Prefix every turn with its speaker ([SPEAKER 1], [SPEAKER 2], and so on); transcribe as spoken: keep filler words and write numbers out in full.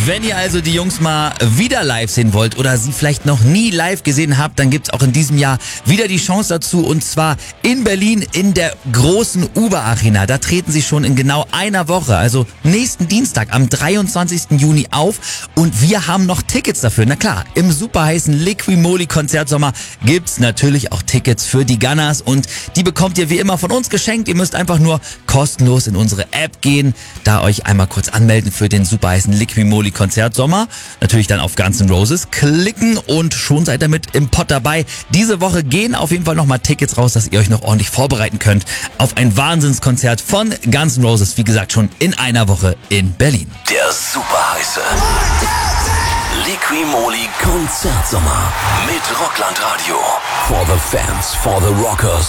[SPEAKER 1] Wenn ihr also die Jungs mal wieder live sehen wollt oder sie vielleicht noch nie live gesehen habt, dann gibt's auch in diesem Jahr wieder die Chance dazu, und zwar in Berlin in der großen Uber Arena. Da treten sie schon in genau einer Woche, also nächsten Dienstag am dreiundzwanzigsten Juni auf, und wir haben noch Tickets dafür. Na klar, im super heißen Liqui-Moly Konzertsommer gibt's natürlich auch Tickets für die Gunners, und die bekommt ihr wie immer von uns geschenkt. Ihr müsst einfach nur kostenlos in unsere App gehen, da euch einmal kurz anmelden für den super heißen Liqui-Moly Konzertsommer. Natürlich dann auf Guns N' Roses klicken und schon seid ihr mit im Pott dabei. Diese Woche gehen auf jeden Fall nochmal Tickets raus, dass ihr euch noch ordentlich vorbereiten könnt auf ein Wahnsinnskonzert von Guns N' Roses. Wie gesagt, schon in einer Woche in Berlin.
[SPEAKER 2] Der super heiße Liqui-Moly Konzertsommer mit Rockland Radio. For the fans, for the rockers.